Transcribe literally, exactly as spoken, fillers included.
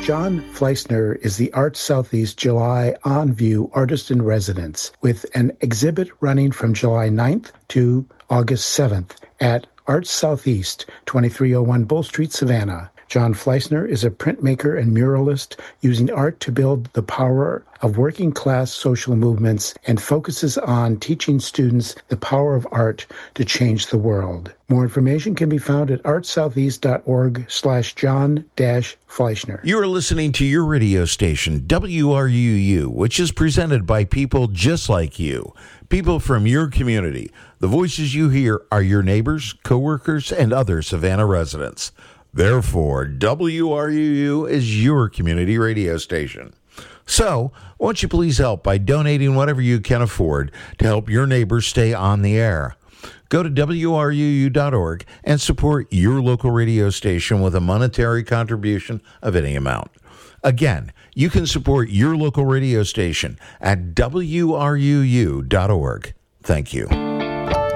John Fleissner is the Arts Southeast July On View Artist in Residence, with an exhibit running from July ninth to August seventh at Arts Southeast, twenty-three oh one Bull Street, Savannah. John Fleissner is a printmaker and muralist using art to build the power of working-class social movements and focuses on teaching students the power of art to change the world. More information can be found at artsoutheast.org slash John dash Fleissner. You are listening to your radio station, W R U U, which is presented by people just like you, people from your community. The voices you hear are your neighbors, coworkers, and other Savannah residents. Therefore, W R U U is your community radio station. So, won't you please help by donating whatever you can afford to help your neighbors stay on the air? Go to W R U U dot org and support your local radio station with a monetary contribution of any amount. Again, you can support your local radio station at W R U U dot org. Thank you.